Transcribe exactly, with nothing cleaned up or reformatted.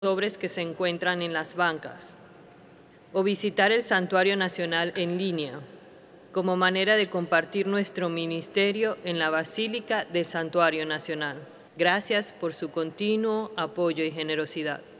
sobres que se encuentran en las bancas, o visitar el Santuario Nacional en línea, como manera de compartir nuestro ministerio en la Basílica del Santuario Nacional. Gracias por su continuo apoyo y generosidad.